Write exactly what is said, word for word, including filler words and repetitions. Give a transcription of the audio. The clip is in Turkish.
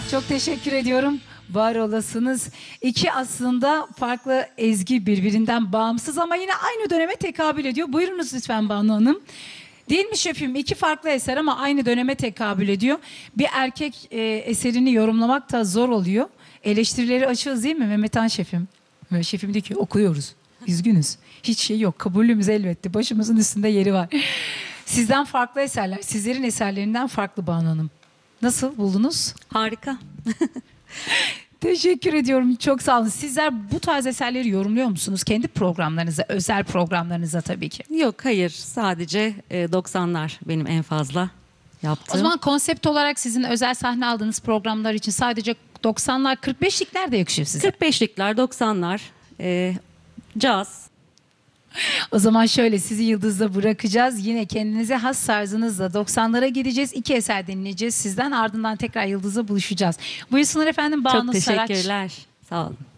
Çok teşekkür ediyorum. Var olasınız. İki aslında farklı ezgi, birbirinden bağımsız ama yine aynı döneme tekabül ediyor. Buyurunuz lütfen Banu Hanım. Değil mi şefim? İki farklı eser ama aynı döneme tekabül ediyor. Bir erkek e, eserini yorumlamak da zor oluyor. Eleştirileri açığız değil mi Mehmet Han şefim? Ve şefim diyor ki okuyoruz. Üzgünüz. Hiç şey yok. Kabulümüz elbette. Başımızın üstünde yeri var. Sizden farklı eserler. Sizlerin eserlerinden farklı Banu Hanım. Nasıl buldunuz? Harika. Teşekkür ediyorum. Çok sağ olun. Sizler bu tarz eserleri yorumluyor musunuz? Kendi programlarınıza, özel programlarınıza tabii ki. Yok, hayır, sadece e, doksanlar benim en fazla yaptığım. O zaman konsept olarak sizin özel sahne aldığınız programlar için sadece doksanlar, kırk beşlikler de yakışır size. kırk beşlikler, doksanlar, e, caz. O zaman şöyle sizi yıldızda bırakacağız. Yine kendinize has tarzınızla doksanlara gideceğiz. İki eser dinleyeceğiz sizden. Ardından tekrar yıldızda buluşacağız. Buyursunlar efendim Banu Çok Saraç. teşekkürler. Sağ olun.